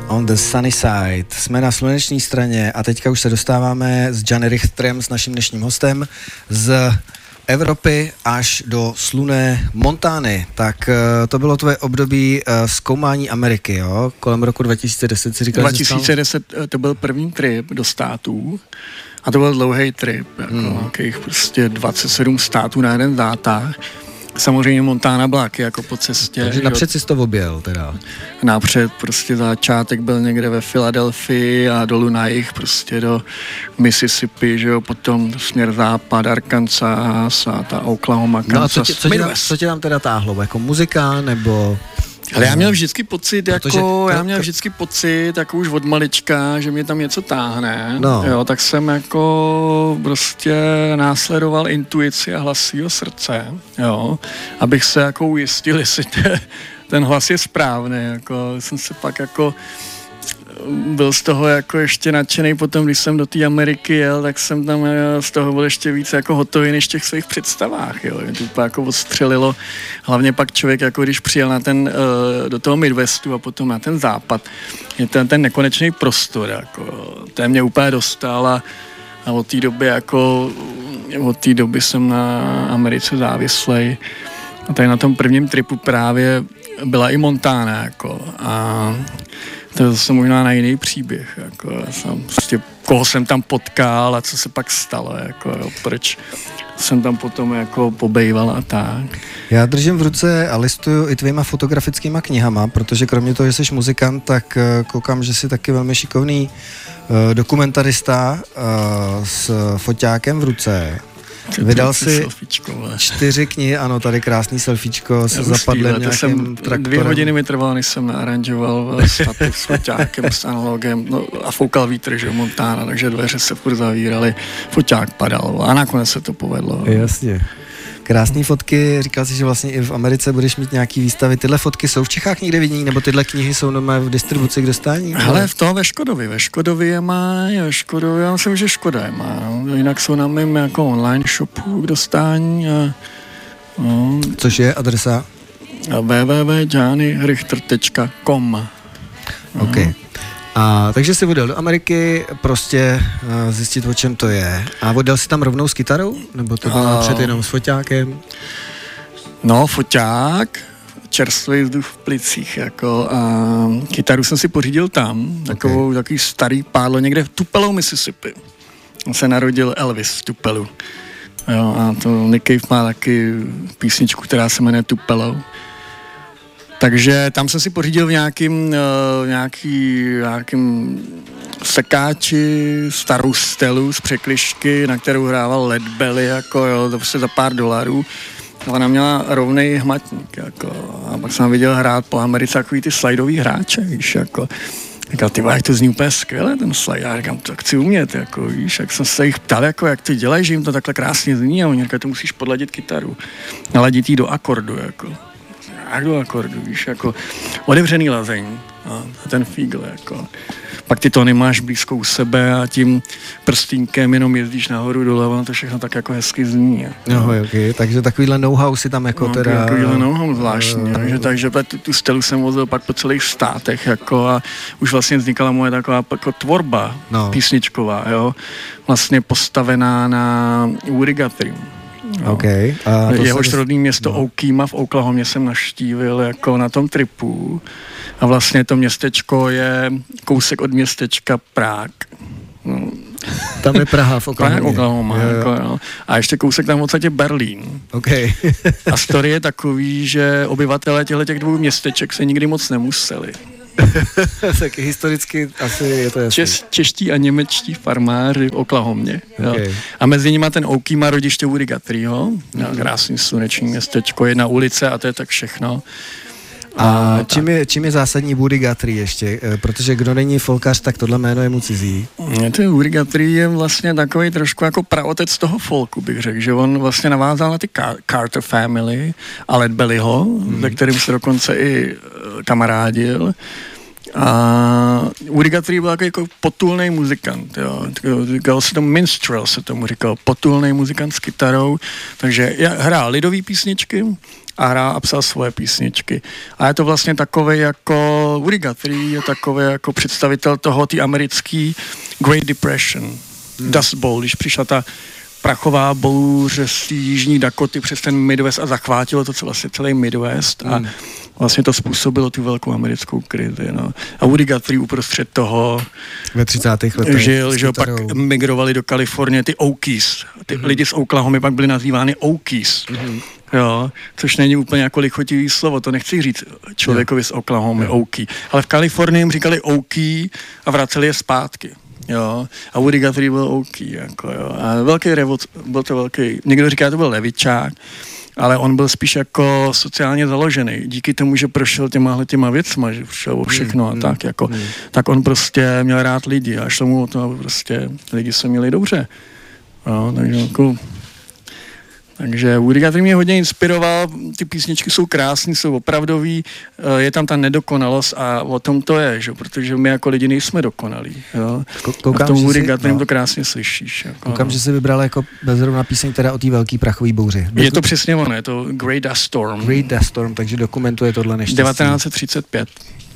On the Sunny Side. Jsme na sluneční straně a teďka už se dostáváme s Gianni Richterem, s naším dnešním hostem, z Evropy až do slunné Montány. Tak to bylo tvoje období zkoumání Ameriky, jo? Kolem roku 2010 si říkal, 2010 to byl první trip do států a to byl dlouhý trip, jako nějakých prostě 27 států na jeden zátah. Samozřejmě Montana byla jako po cestě. Takže napřed jsi to objel teda. Napřed prostě začátek byl někde ve Filadelfii a dolů na jih prostě do Mississippi, že jo, potom směr západ, Arkansas a ta Oklahoma, Kansas. No a co tě tam teda táhlo? Jako muzika nebo... Ale já měl vždycky pocit, jako už od malička, že mě tam něco táhne, jo, tak jsem jako prostě následoval intuici a hlas svýho srdce, jo, abych se jako ujistil, jestli ten hlas je správný, jako jsem se pak jako byl z toho jako ještě nadšený potom, když jsem do té Ameriky jel, tak jsem tam z toho byl ještě víc jako hotový než v těch svých představách, jo. Mě to úplně jako odstřelilo. Hlavně pak člověk, jako když přijel na do toho Midwestu a potom na ten západ, je ten nekonečný prostor, jako, ten mě úplně dostal a od té doby jsem na Americe závislej. A tady na tom prvním tripu právě byla i Montana, jako, a to je zase možná na jiný příběh, jako já jsem prostě, koho jsem tam potkal a co se pak stalo, jako jo, proč jsem tam potom jako pobejval a tak. Já držím v ruce a listuju i tvýma fotografickýma knihama, protože kromě toho, že jsi muzikant, tak koukám, že jsi taky velmi šikovný dokumentarista s foťákem v ruce. Vydal si 4 knihy, ano, tady krásný selfiečko se zapadlým nějakým traktorem. 2 hodiny mi trvalo, než jsem naaranžoval stativ s foťákem, s analogem, no, a foukal vítr, že Montana, takže dveře se furt zavíraly, foťák padal a nakonec se to povedlo. Jasně. Krásný fotky, říkal jsi, že vlastně i v Americe budeš mít nějaký výstavy. Tyhle fotky jsou v Čechách někde vidění, nebo tyhle knihy jsou normálně v distribuci k dostání? Ale ve Škodově je má, já myslím, že Škoda je má, no. Jinak jsou na mém jako online shopu k dostání. No. Což je adresa? www.giannirichter.com. OK. A takže jsi odjel do Ameriky prostě zjistit, o čem to je. A odjel jsi tam rovnou s kytarou? Nebo to bylo napřed jenom s foťákem? No, foťák, čerstvý vzduch v plicích, jako, a kytaru jsem si pořídil tam, takový starý pádlo někde v Tupelo, Mississippi. On se narodil Elvis v Tupelu. Jo, a to Nick Cave má taky písničku, která se jmenuje Tupelo. Takže tam jsem si pořídil v nějakým sekáči starou stelu z překližky, na kterou hrával Led Belly, jako jo, to prostě za pár $. Ona měla rovnej hmatník, jako, a pak jsem viděl hrát po Americe takový ty slajdový hráče, víš, jako. Říkal, ty jak to zní úplně skvěle, ten slide. Já říkám, to chci umět, jako, víš, jak jsem se jich ptal, jako, jak ty dělají, že jim to takhle krásně zní, a oni říkají, to musíš podladit kytaru, naladit jí do akordu, jako. Jak do akordu, víš, jako otevřený lazeň a ten fígl, jako. Pak ty tóny máš blízko u sebe a tím prstínkem jenom jezdíš nahoru dole, to všechno tak jako hezky zní. No, okay. Takže takovýhle know-how si tam jako teda... Takovýhle know-how zvláštní, takže tu stelu jsem vozil pak po celých státech, jako, a už vlastně vznikala moje taková jako tvorba písničková, jo, vlastně postavená na Woody Guthrie. No. Okay. Jehož rodné město Okima v Oklahomě jsem navštívil jako na tom tripu a vlastně to městečko je kousek od městečka Prague. No. Tam je Praha v Oklahomě. Oklahoma, jako, no. A ještě kousek tam v podstatě Berlín. Okay. A story je takový, že obyvatelé těch 2 městeček se nikdy moc nemuseli. Tak historicky asi je to jasný. Čeští a němečtí farmáři v Oklahomě. Okay. A mezi nimi ten Okima rodiště Woody Guthrieho, krásný sluneční městečko, jedna ulice a to je tak všechno. A čím je zásadní Woody Guthrie ještě? Protože kdo není folkař, tak tohle jméno je mu cizí. Ten Woody Guthrie je vlastně takový trošku jako praotec toho folku, bych řekl, že on vlastně navázal na ty Carter Family a Led Bellyho, se kterým se dokonce i kamarádil. A Woody Guthrie byl jako potulný muzikant, jo. Říkal se tomu minstrel, se tomu říkal, potulný muzikant s kytarou, takže hrál lidové písničky, a hrál a psal svoje písničky. A je to vlastně takový jako Woody Guthrie je takový jako představitel toho, ty americký Great Depression, Dust Bowl, když přišla ta prachová bouře z jižní Dakoty přes ten Midwest a zachvátilo to vlastně celý Midwest a vlastně to způsobilo tu velkou americkou krizi. No. A Woody Guthrie uprostřed toho ve 30. letech žil, že pak migrovali do Kalifornie ty Okies. Ty lidi z Oklahomy pak byli nazývány Okies. Jo, což není úplně jako lichotivý slovo, to nechci říct člověkovi z Oklahomy, Okie. Ale v Kalifornii jim říkali Okie a vraceli je zpátky. Jo, a Woody Guthrie byl Okie, jako jo. A byl to velký, někdo říká, to byl levičák, ale on byl spíš jako sociálně založený. Díky tomu, že prošel těma věcma, že prošel o všechno a tak, jako, tak on prostě měl rád lidi a šlo mu o to, aby prostě lidi se měli dobře. Jo, takže Woody Guthrie mě hodně inspiroval, ty písničky jsou krásné, jsou opravdový, je tam ta nedokonalost a o tom to je, že? Protože my jako lidi nejsme dokonalí. Jo? A v tom Woody Guthrie to krásně slyšíš. Jako, koukám, že jsi vybral jako bezrovna píseň teda o té velký prachové bouři. Je to přesně ono, je to Great Dust Storm. Great Dust Storm, takže dokumentuje tohle neštěstí. 1935.